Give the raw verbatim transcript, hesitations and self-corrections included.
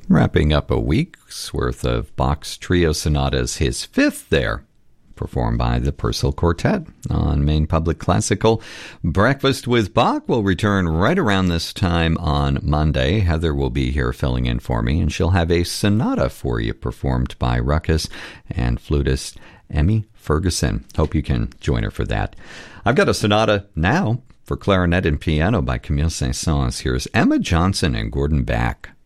Wrapping up a week's worth of Bach's Trio Sonatas, his fifth there, performed by the Purcell Quartet on Maine Public Classical. Breakfast with Bach will return right around this time on Monday. Heather will be here filling in for me, and she'll have a sonata for you performed by Ruckus and flutist Emmy Ferguson. Hope you can join her for that. I've got a sonata now for clarinet and piano by Camille Saint-Saëns. Here's Emma Johnson and Gordon Back.